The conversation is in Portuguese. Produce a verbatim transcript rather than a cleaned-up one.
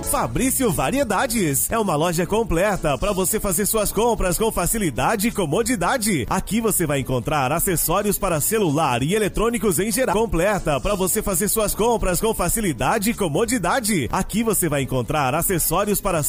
Fabrício Variedades é uma loja completa para você fazer suas compras com facilidade e comodidade. Aqui você vai encontrar acessórios para celular e eletrônicos em geral. Completa para você fazer suas compras com facilidade e comodidade. Aqui você vai encontrar acessórios para